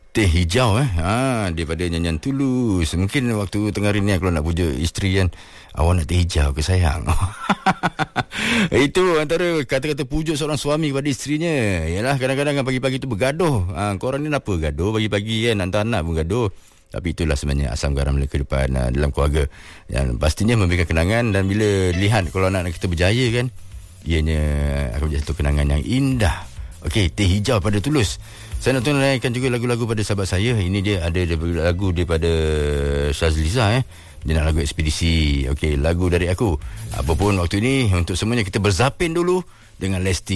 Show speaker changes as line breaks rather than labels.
Teh hijau daripada nyanyian Tulus. Mungkin waktu tengah hari ni kalau nak pujuk isteri kan, awak nak teh hijau ke sayang? Itu antara kata-kata pujuk seorang suami kepada isterinya. Yalah, kadang-kadang pagi-pagi tu bergaduh. Korang ni kenapa gaduh pagi-pagi kan? Anak-anak pun gaduh. Tapi itulah sebenarnya asam garam kehidupan dalam keluarga. Yang pastinya memberikan kenangan. Dan bila lihat kalau anak-anak kita berjaya kan, ianya akan menjadi satu kenangan yang indah. Okey, teh hijau pada Tulus. Saya nak tunaikan juga lagu-lagu pada sahabat saya. Ini dia ada lagu daripada Syazliza. Dia nak lagu ekspedisi. Okey, lagu dari aku. Apapun waktu ini, untuk semuanya kita berzapin dulu dengan Lesti.